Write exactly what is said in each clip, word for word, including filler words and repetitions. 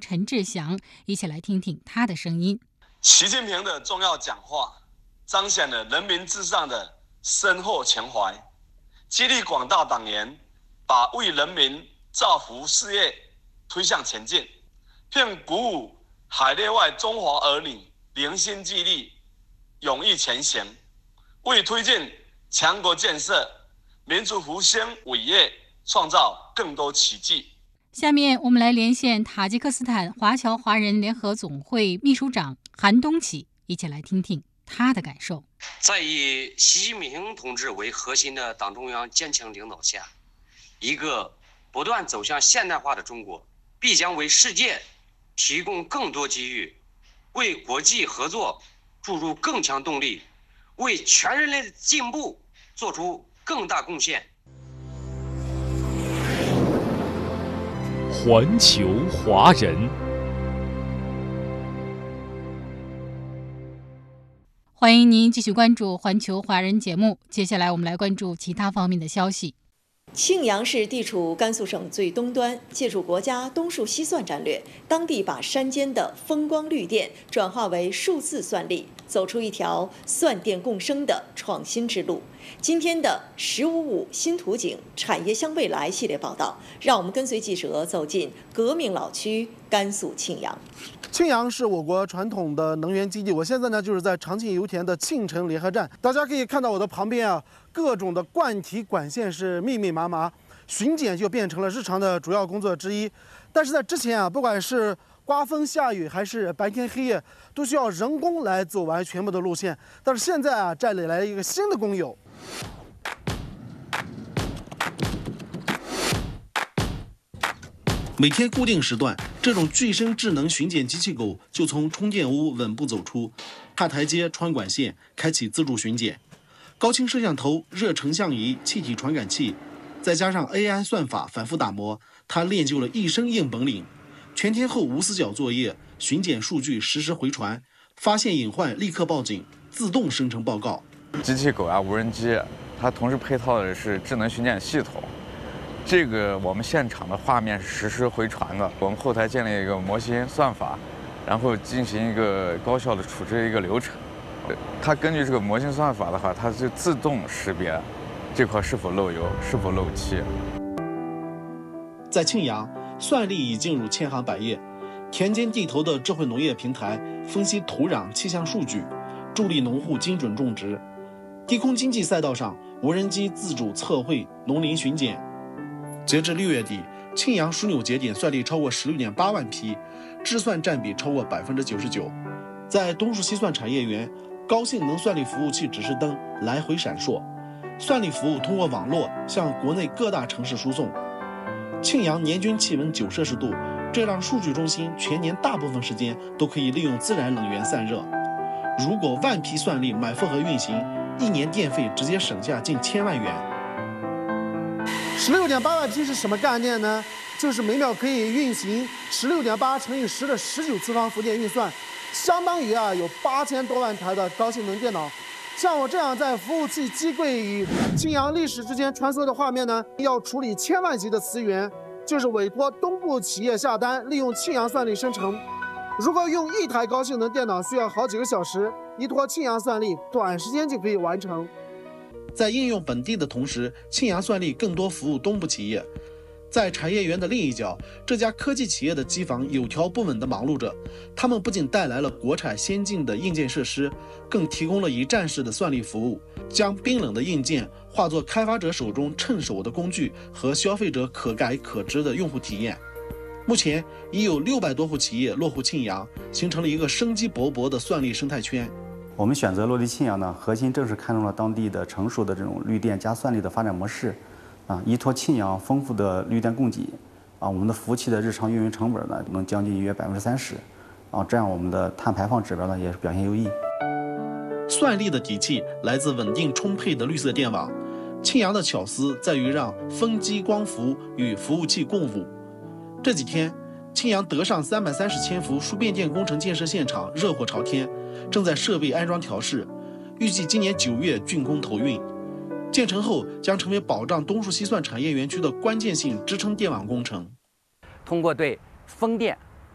陈志祥，一起来听听他的声音。 习近平的重要讲话彰显了人民至上的深厚情怀，激励广大党员把为人民造福事业推向前进，并鼓舞海内外中华儿女凝心聚力，勇毅前行，为推进强国建设、民族复兴伟业创造更多奇迹。 下面我们来连线塔吉克斯坦华侨华人联合总会秘书长韩东起，一起来听听他的感受。 在以习近平同志为核心的党中央坚强领导下，一个不断走向现代化的中国必将为世界提供更多机遇，为国际合作注入更强动力，为全人类的进步做出更大贡献。 环球华人， 欢迎您继续关注环球华人节目。接下来我们来关注其他方面的消息。 庆阳市地处甘肃省最东端，借助国家东数西算战略，当地把山间的风光绿电转化为数字算力，走出一条算电共生的创新之路。今天的“十五五”新图景产业向未来系列报道，让我们跟随记者走进革命老区甘肃庆阳。 庆阳是我国传统的能源基地，我现在呢就是在长庆油田的庆城联合站，大家可以看到我的旁边啊，各种的灌体管线是密密麻麻，巡检就变成了日常的主要工作之一。但是在之前啊，不管是刮风下雨还是白天黑夜，都需要人工来走完全部的路线。但是现在啊，这里来了一个新的工友。 每天固定时段，这种具身智能巡检机器狗就从充电屋稳步走出，踏台阶、穿管线，开启自助巡检。高清摄像头、热成像仪、气体传感器，再加上 A I 算法反复打磨，它练就了一身硬本领。全天候无死角作业，巡检数据实时回传，发现隐患立刻报警，自动生成报告。 机器狗啊，无人机，它同时配套的是智能巡检系统。这个我们现场的画面是实时回传的，我们后台建立一个模型算法，然后进行一个高效的处置一个流程。它根据这个模型算法的话，它就自动识别这块是否漏油，是否漏气。 在庆阳，算力已进入千行百业，田间地头的智慧农业平台分析土壤气象数据，助力农户精准种植。低空经济赛道上，无人机自主测绘农林巡检。截至六月底，庆阳枢纽节点算力超过十六点八万批，智算占比超过百分之九十九。在东数西算产业园，高性能算力服务器指示灯来回闪烁，算力服务通过网络向国内各大城市输送。庆阳年均气温九摄氏度，这让数据中心全年大部分时间都可以利用自然冷源散热。如果万批算力满负荷运行，一年电费直接省下近千万元。 十六点八万匹是什么概念呢？就是每秒可以运行十六点八乘以十的十九次方伏电运算，相当于啊有八千多万台的高性能电脑。像我这样在服务器机柜与庆阳历史之间穿梭的画面呢，要处理千万级的词源，就是委托东部企业下单，利用庆阳算力生成。如果用一台高性能电脑需要好几个小时，依托庆阳算力，短时间就可以完成。 在应用本地的同时，庆阳算力更多服务东部企业。在产业园的另一角，这家科技企业的机房有条不紊地忙碌着。他们不仅带来了国产先进的硬件设施，更提供了一站式的算力服务，将冰冷的硬件化作开发者手中趁手的工具和消费者可改可知的用户体验。目前已有六百多户企业落户庆阳，形成了一个生机勃勃的算力生态圈。 我们选择落地庆阳呢，核心正是看中了当地的成熟的这种绿电加算力的发展模式，啊，依托庆阳丰富的绿电供给，啊，我们的服务器的日常运营成本呢能将近约百分之三十，啊，这样我们的碳排放指标呢也是表现优异。 算力的底气来自稳定充沛的绿色电网，庆阳的巧思在于让风机光伏与服务器共舞。这几天，庆阳德尚三百三十千伏输变电工程建设现场热火朝天，正在设备安装调试，预计今年九月竣工投运。建成后将成为保障东数西算产业园区的关键性支撑电网工程。 通过对风电、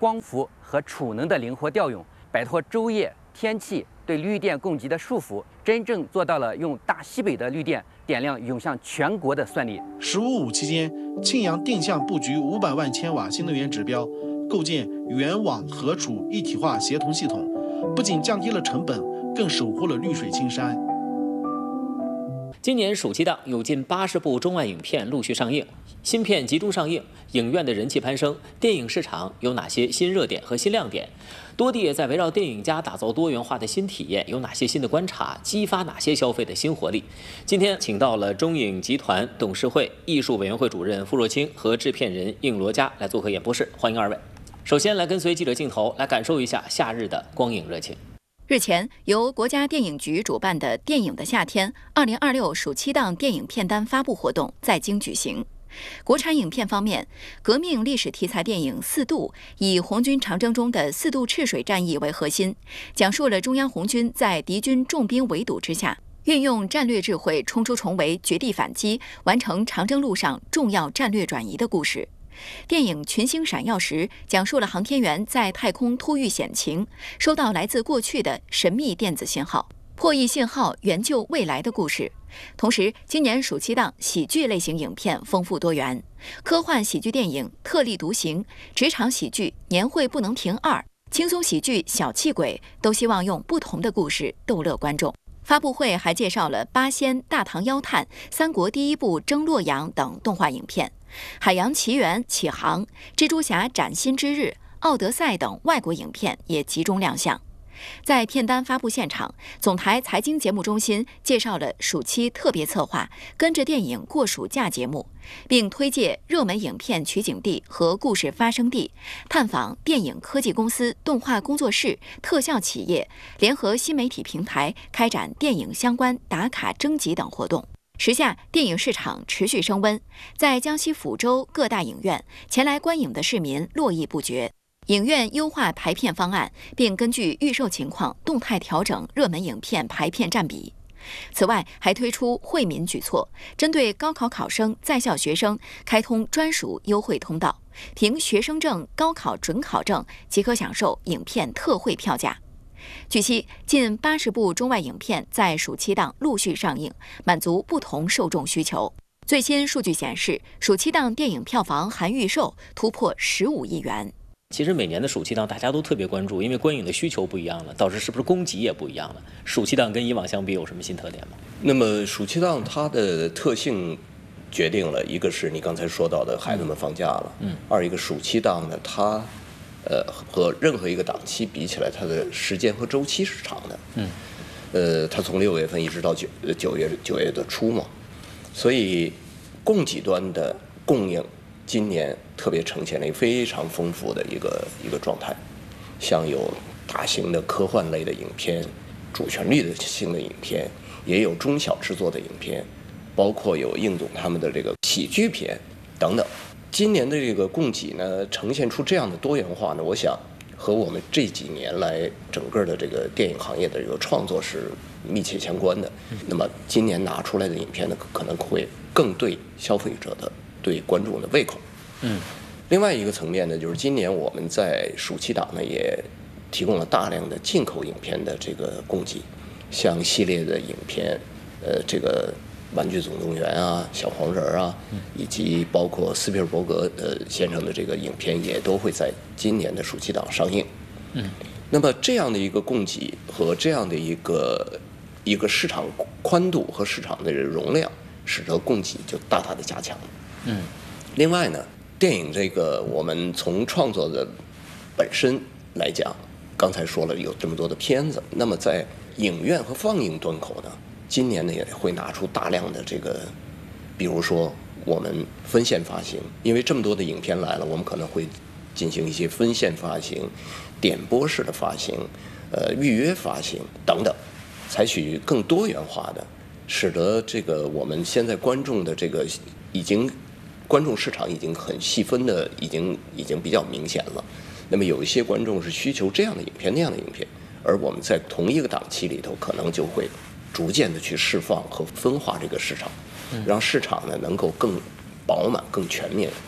光伏和储能的灵活调用，摆脱昼夜、天气对绿电供给的束缚，真正做到了用大西北的绿电点亮涌向全国的算力。 十五五期间，庆阳定向布局五百万千瓦新能源指标，构建原网核储一体化协同系统，不仅降低了成本，更守护了绿水青山。 今年暑期档有近八十部中外影片陆续上映，新片集中上映，影院的人气攀升。电影市场有哪些新热点和新亮点？多地也在围绕电影家打造多元化的新体验，有哪些新的观察，激发哪些消费的新活力？今天请到了中影集团董事会艺术委员会主任傅若清和制片人应罗佳来做客演播室，欢迎二位。首先来跟随记者镜头来感受一下夏日的光影热情。 日前，由国家电影局主办的“电影的夏天”二零二六暑期档电影片单发布活动在京举行。国产影片方面，革命历史题材电影《四渡》以红军长征中的四渡赤水战役为核心，讲述了中央红军在敌军重兵围堵之下，运用战略智慧冲出重围，绝地反击，完成长征路上重要战略转移的故事。电影《群星闪耀时》讲述了航天员在太空突遇险情，收到来自过去的神秘电子信号，破译信号援救未来的故事。同时，今年暑期档喜剧类型影片丰富多元，科幻喜剧电影《特立独行》、职场喜剧《年会不能停二》、轻松喜剧《小气鬼》都希望用不同的故事逗乐观众。发布会还介绍了《八仙》《大唐妖探》、三国第一部《征洛阳》等动画影片，《海洋奇缘》启航、蜘蛛侠崭新之日、奥德赛等外国影片也集中亮相。在片单发布现场，总台财经节目中心介绍了暑期特别策划“跟着电影过暑假”节目，并推介热门影片取景地和故事发生地，探访电影科技公司、动画工作室、特效企业，联合新媒体平台开展电影相关打卡征集等活动。时下电影市场持续升温，在江西抚州各大影院，前来观影的市民络绎不绝。影院优化排片方案，并根据预售情况动态调整热门影片排片占比。此外，还推出惠民举措，针对高考考生、在校学生开通专属优惠通道，凭学生证、高考准考证即可享受影片特惠票价。据悉，近八十部中外影片在暑期档陆续上映，满足不同受众需求。最新数据显示，暑期档电影票房含预售突破十五亿元。 其实每年的暑期档大家都特别关注，因为观影的需求不一样了，导致是不是供给也不一样了？暑期档跟以往相比有什么新特点吗？ 那么暑期档它的特性决定了一个是你刚才说到的孩子们放假了，嗯，二一个暑期档呢，它呃和任何一个档期比起来，它的时间和周期是长的，嗯，呃，它从六月份一直到九九月九月的初嘛，所以供给端的供应。今年特别呈现了一个非常丰富的一个一个状态，像有大型的科幻类的影片、主旋律的性的影片，也有中小制作的影片，包括有应董他们的这个喜剧片等等。今年的这个供给呢，呈现出这样的多元化呢，我想和我们这几年来整个的这个电影行业的这个创作是密切相关的。那么今年拿出来的影片呢，可能会更对消费者的。对观众的胃口，嗯，另外一个层面呢，就是今年我们在暑期档呢也提供了大量的进口影片的这个供给，像系列的影片，呃，这个《玩具总动员》啊，《小黄人》啊，以及包括斯皮尔伯格呃先生的这个影片，也都会在今年的暑期档上映。嗯，那么这样的一个供给和这样的一个一个市场宽度和市场的容量，使得供给就大大的加强。嗯，另外呢，电影这个我们从创作的本身来讲，刚才说了有这么多的片子，那么在影院和放映端口呢，今年呢也会拿出大量的这个，比如说我们分线发行，因为这么多的影片来了，我们可能会进行一些分线发行、点播式的发行、呃预约发行等等，采取更多元化的，使得这个我们现在观众的这个已经。观众市场已经很细分的，已经已经比较明显了。那么有一些观众是需求这样的影片那样的影片，而我们在同一个档期里头，可能就会逐渐的去释放和分化这个市场，让市场呢能够更饱满、更全面。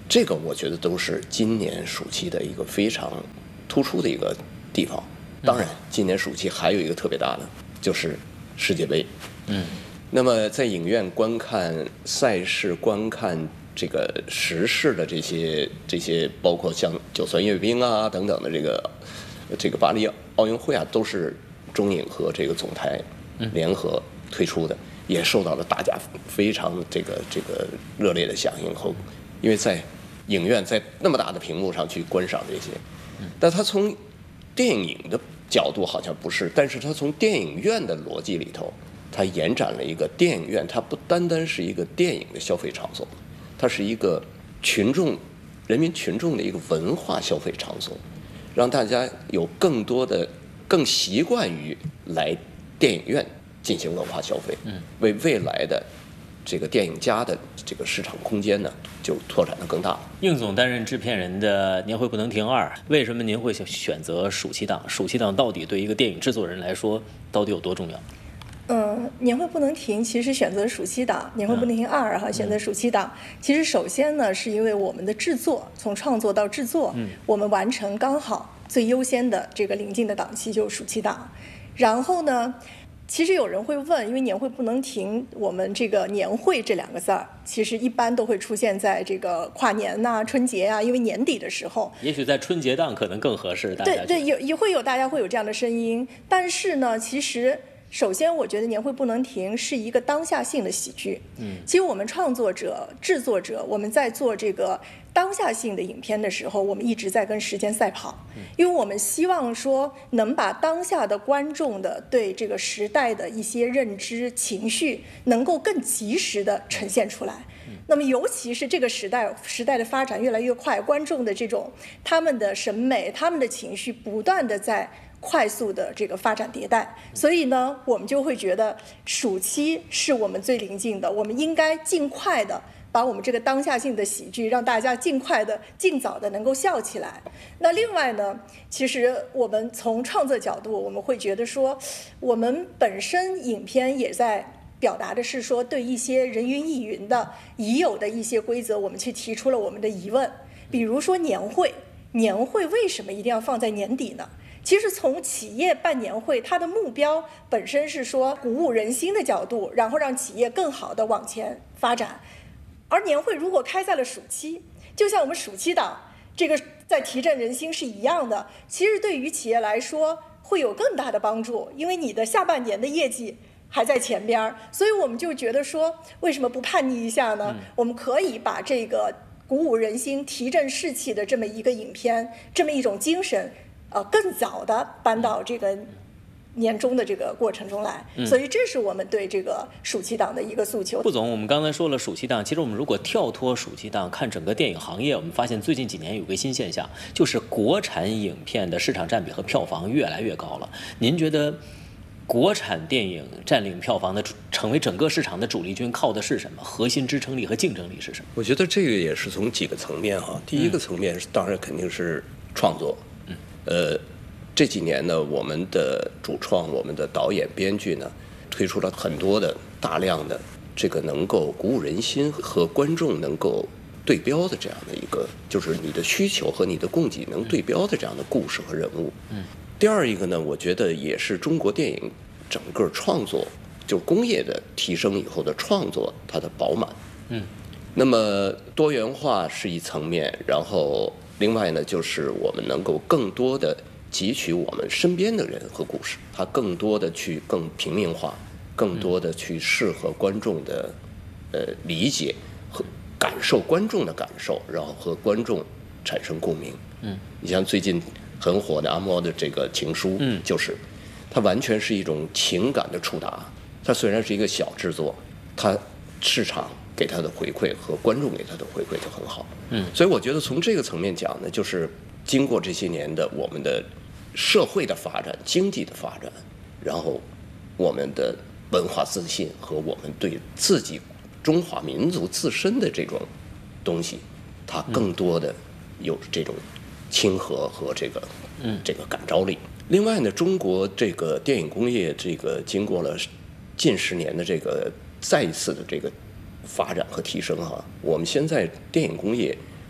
这个我觉得都是今年暑期的一个非常突出的一个地方。当然，今年暑期还有一个特别大的，就是世界杯。嗯，那么在影院观看赛事、观看这个时事的这些这些，包括像九三阅兵啊等等的这个这个巴黎奥运会啊，都是中影和这个总台联合推出的，也受到了大家非常这个这个热烈的响应后，因为在影院在那么大的屏幕上去观赏这些，但它从电影的角度好像不是，但是它从电影院的逻辑里头，它延展了一个电影院，它不单单是一个电影的消费场所，它是一个群众、人民群众的一个文化消费场所，让大家有更多的、更习惯于来电影院进行文化消费，为未来的这个电影家的这个市场空间呢，就拓展得更大。 应总担任制片人的《年会不能停二》，为什么您会选择暑期档？暑期档到底对一个电影制作人来说，到底有多重要？ 嗯，年会不能停，其实选择暑期档，年会不能停二哈，选择暑期档。其实首先呢，是因为我们的制作，从创作到制作，嗯，我们完成刚好最优先的这个临近的档期就是暑期档。然后呢，其实有人会问，因为年会不能停，我们这个年会这两个字儿，其实一般都会出现在这个跨年呐、啊、春节啊，因为年底的时候， 也许在春节档可能更合适。大家对对，有也会有大家会有这样的声音，但是呢，其实。首先，我觉得年会不能停是一个当下性的喜剧。嗯，其实我们创作者、制作者，我们在做这个当下性的影片的时候，我们一直在跟时间赛跑，因为我们希望说能把当下的观众的对这个时代的一些认知、情绪，能够更及时的呈现出来。那么，尤其是这个时代，时代的发展越来越快，观众的这种他们的审美、他们的情绪不断的在。快速的这个发展迭代，所以呢，我们就会觉得暑期是我们最临近的，我们应该尽快的把我们这个当下性的喜剧，让大家尽快的、尽早的能够笑起来。那另外呢，其实我们从创作角度，我们会觉得说，我们本身影片也在表达的是说，对一些人云亦云的已有的一些规则，我们去提出了我们的疑问。比如说年会，年会为什么一定要放在年底呢？其实从企业办年会，它的目标本身是说鼓舞人心的角度，然后让企业更好的往前发展。而年会如果开在了暑期，就像我们暑期档这个在提振人心是一样的，其实对于企业来说会有更大的帮助，因为你的下半年的业绩还在前边，所以我们就觉得说，为什么不叛逆一下呢？嗯、我们可以把这个鼓舞人心、提振士气的这么一个影片，这么一种精神。呃，更早的搬到这个年终的这个过程中来，嗯、所以这是我们对这个暑期档的一个诉求。 顾总，我们刚才说了暑期档，其实我们如果跳脱暑期档看整个电影行业，我们发现最近几年有个新现象，就是国产影片的市场占比和票房越来越高了。您觉得国产电影占领票房的，成为整个市场的主力军，靠的是什么？核心支撑力和竞争力是什么？ 我觉得这个也是从几个层面哈。第一个层面是，当然肯定是创作。呃，这几年呢，我们的主创、我们的导演、编剧呢，推出了很多的大量的这个能够鼓舞人心和观众能够对标的这样的一个，就是你的需求和你的供给能对标的这样的故事和人物。嗯。第二一个呢，我觉得也是中国电影整个创作，就工业的提升以后的创作，它的饱满。嗯。那么多元化是一层面，然后。另外呢，就是我们能够更多的汲取我们身边的人和故事，它更多的去更平民化，更多的去适合观众的呃理解和感受观众的感受，然后和观众产生共鸣。嗯，你像最近很火的阿莫的这个情书，嗯，就是它完全是一种情感的触达。它虽然是一个小制作，它市场。给他的回馈和观众给他的回馈就很好，嗯，所以我觉得从这个层面讲呢，就是经过这些年的我们的社会的发展、经济的发展，然后我们的文化自信和我们对自己中华民族自身的这种东西，它更多的有这种亲和和这个嗯这个感召力。另外呢，中国这个电影工业这个经过了近十年的这个再一次的这个。发展和提升哈，我们现在电影工业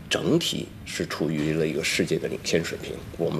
整体是处于了一个世界的领先水平。我们